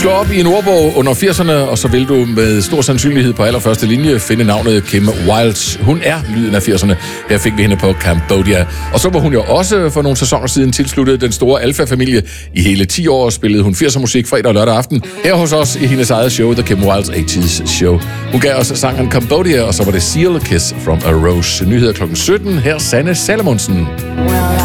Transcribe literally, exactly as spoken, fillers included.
slå op i en ordbog under firserne, og så vil du med stor sandsynlighed på allerførste linje finde navnet Kim Wilde. Hun er lyden af firserne. Her fik vi hende på Cambodia. Og så var hun jo også for nogle sæsoner siden tilsluttet den store Alfa-familie. I hele ti år spillede hun firser-musik fredag og lørdag aften. Her hos os i hendes eget show, The Kim Wilde's eighties Show. Hun gav os sangen Cambodia, og så var det Seal Kiss from a Rose. Nyheder klokken sytten. Her Sanne Salomonsen. Well,